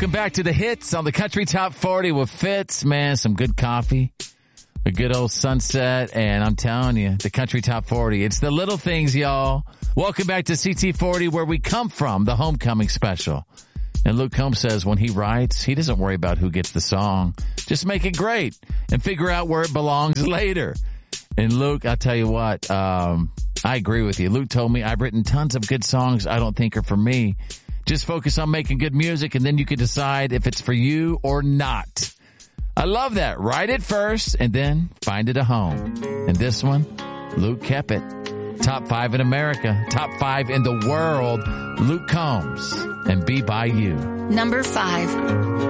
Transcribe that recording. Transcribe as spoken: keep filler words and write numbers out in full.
Welcome back to the hits on the Country Top forty with Fitz. Man, some good coffee, a good old sunset, and I'm telling you, the Country Top forty. It's the little things, y'all. Welcome back to C T forty, where we come from, the homecoming special. And Luke Combs says when he writes, he doesn't worry about who gets the song. Just make it great and figure out where it belongs later. And Luke, I'll tell you what, um, I agree with you. Luke told me I've written tons of good songs I don't think are for me. Just focus on making good music, and then you can decide if it's for you or not. I love that. Write it first, and then find it a home. And this one, Luke kept it. Top five in America. Top five in the world. Luke Combs and Be By You. Number five.